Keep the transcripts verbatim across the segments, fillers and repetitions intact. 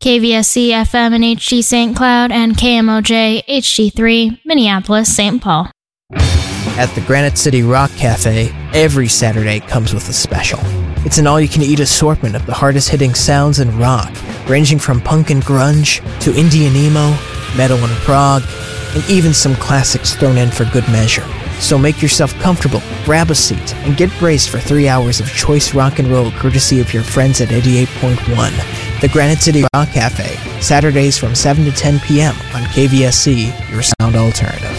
K V S C F M in H D Saint Cloud and K M O J H D three, Minneapolis, Saint Paul. At the Granite City Rock Cafe, every Saturday comes with a special. It's an all-you-can-eat assortment of the hardest-hitting sounds in rock, ranging from punk and grunge to indie and emo, metal and prog, and even some classics thrown in for good measure. So make yourself comfortable, grab a seat, and get braced for three hours of choice rock and roll courtesy of your friends at eighty-eight point one. The Granite City Rock Cafe, Saturdays from seven to ten p.m. on K V S C, your sound alternative.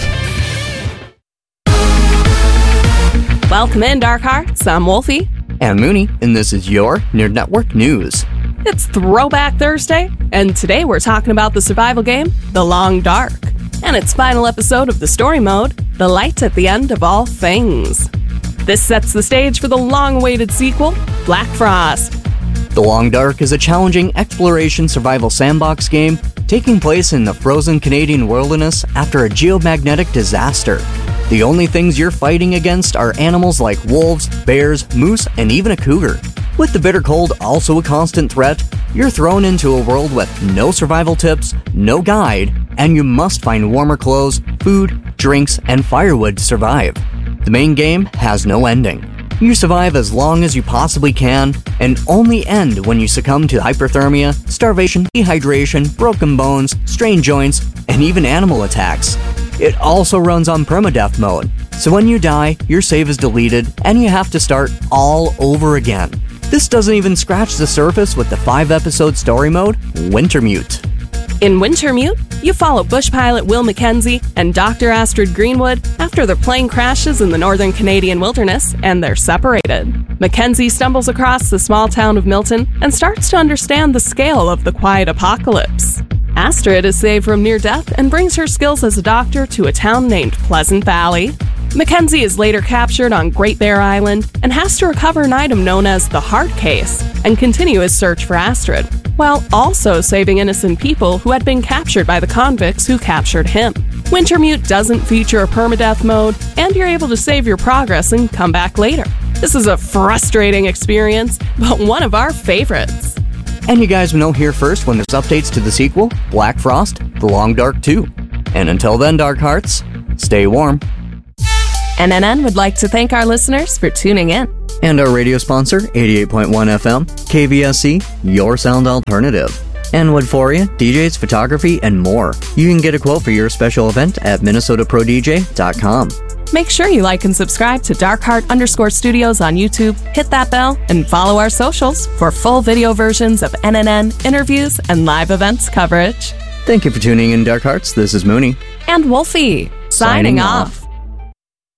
Welcome in, Dark Hearts. I'm Wolfie. And Mooney, and this is your Nerd Network News. It's Throwback Thursday, and today we're talking about the survival game, The Long Dark, and its final episode of the story mode, The Light at the End of All Things. This sets the stage for the long-awaited sequel, Black Frost. The Long Dark is a challenging exploration survival sandbox game taking place in the frozen Canadian wilderness after a geomagnetic disaster. The only things you're fighting against are animals like wolves, bears, moose, and even a cougar. With the bitter cold also a constant threat, you're thrown into a world with no survival tips, no guide, and you must find warmer clothes, food, drinks, and firewood to survive. The main game has no ending. You survive as long as you possibly can, and only end when you succumb to hypothermia, starvation, dehydration, broken bones, strained joints, and even animal attacks. It also runs on permadeath mode, so when you die, your save is deleted and you have to start all over again. This doesn't even scratch the surface with the five-episode story mode, Wintermute. In Wintermute, you follow bush pilot Will Mackenzie and Doctor Astrid Greenwood after their plane crashes in the northern Canadian wilderness and they're separated. Mackenzie stumbles across the small town of Milton and starts to understand the scale of the quiet apocalypse. Astrid is saved from near death and brings her skills as a doctor to a town named Pleasant Valley. Mackenzie is later captured on Great Bear Island and has to recover an item known as the Heart Case and continue his search for Astrid, while also saving innocent people who had been captured by the convicts who captured him. Wintermute doesn't feature a permadeath mode, and you're able to save your progress and come back later. This is a frustrating experience, but one of our favorites. And you guys will know here first when there's updates to the sequel, Black Frost, The Long Dark two. And until then, Dark Hearts, stay warm. N N N would like to thank our listeners for tuning in. And our radio sponsor, eighty-eight point one F M, K V S C, your sound alternative. And Woodforia, D Js, photography, and more. You can get a quote for your special event at minnesota pro d j dot com. Make sure you like and subscribe to Darkheart underscore Studios on YouTube, hit that bell, and follow our socials for full video versions of N N N, interviews, and live events coverage. Thank you for tuning in, Dark Hearts. This is Mooney. And Wolfie, signing, signing off. off.